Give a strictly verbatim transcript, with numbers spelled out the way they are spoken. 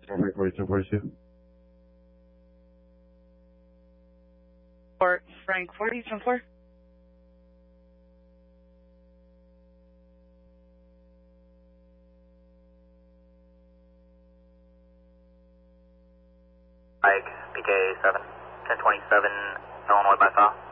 Frank forty-two forty-two. Fort Frank forty, ten four. Mike, P K seven, ten twenty-seven, Illinois by file.